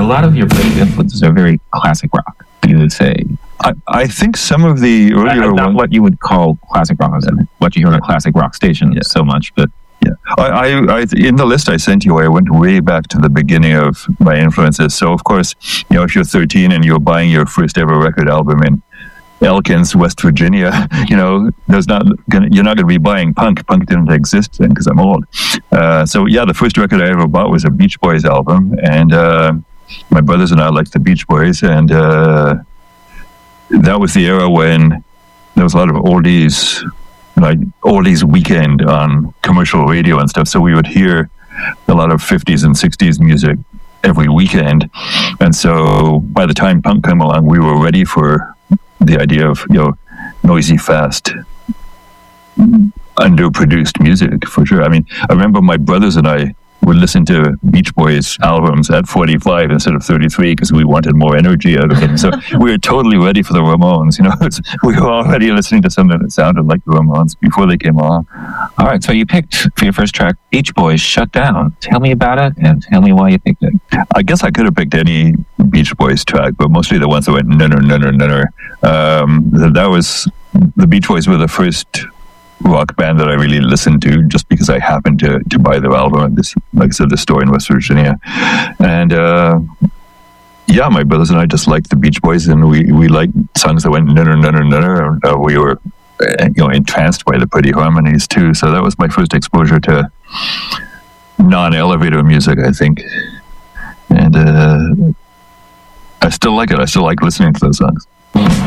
lot of your influences are very classic rock, you would say. I think some of the earlier not what you would call classic rock, what you hear on a classic rock station so much, but yeah. I in the list I sent you, I went way back to the beginning of my influences. So of course, if you're 13 and you're buying your first ever record album in Elkins, West Virginia, you're not going to be buying punk. Punk didn't exist then because I'm old. So yeah, the first record I ever bought was a Beach Boys album, and my brothers and I liked the Beach Boys, and that was the era when there was a lot of oldies, like oldies weekend on commercial radio and stuff. So we would hear a lot of 50s and 60s music every weekend. And so by the time punk came along, we were ready for the idea of, noisy, fast, underproduced music, for sure. I mean, I remember my brothers and I would listen to Beach Boys albums at 45 instead of 33 because we wanted more energy out of them. So we were totally ready for the Ramones. We were already listening to something that sounded like the Ramones before they came along. All right, so you picked for your first track Beach Boys, Shut Down. Tell me about it and tell me why you picked it. I guess I could have picked any Beach Boys track, but mostly the ones that went nunner, nunner, nunner. That was, the Beach Boys were the first rock band that I really listened to just because I happened to buy their album at this, like I said, the store in West Virginia. And my brothers and I just liked the Beach Boys, and we liked songs that went nunner, nunner, nunner. We were entranced by the pretty harmonies too. So that was my first exposure to non-elevator music, I think. And I still like it. I still like listening to those songs.